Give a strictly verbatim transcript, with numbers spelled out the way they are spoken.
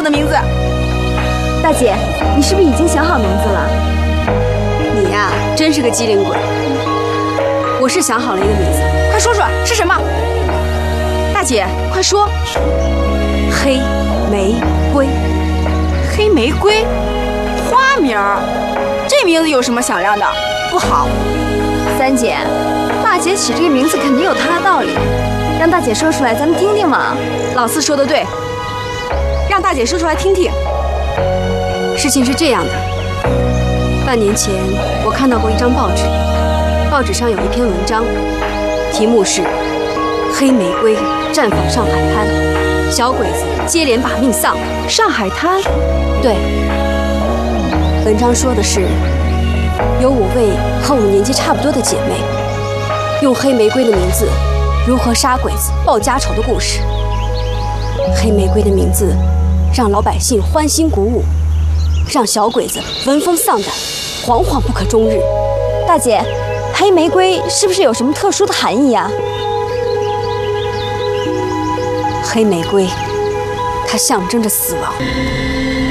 的名字。 大姐，你是不是已经想好名字了？ 你呀，真是个机灵鬼。我是想好了一个名字， 快说说是什么？大姐，快说。 黑玫瑰。 黑玫瑰，花名儿，这名字有什么响亮的？不好。 三姐，大姐起这个名字肯定有她的道理，让大姐说出来，咱们听听嘛。 老四说的对，让大姐说出来听听。 事情是这样的，半年前我看到过一张报纸，报纸上有一篇文章，题目是《黑玫瑰绽放上海滩》，小鬼子接连把命丧。 上海滩？ 对。文章说的是，有五位和我年纪差不多的姐妹，用黑玫瑰的名字如何杀鬼子报家仇的故事。黑玫瑰的名字让老百姓欢欣鼓舞，让小鬼子闻风丧胆，惶惶不可终日。 大姐，黑玫瑰是不是有什么特殊的含义呀？ 黑玫瑰，它象征着死亡。